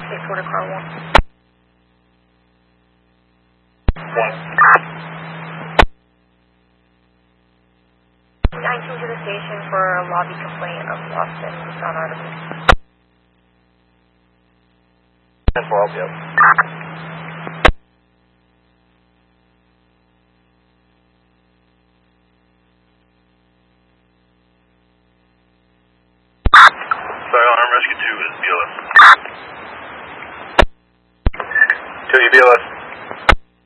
840 car 1. 1. 19 to the station for a lobby complaint of lost and found articles. 10-4, yep. Sorry, Arm Rescue 2 is BLS. 2 BLS.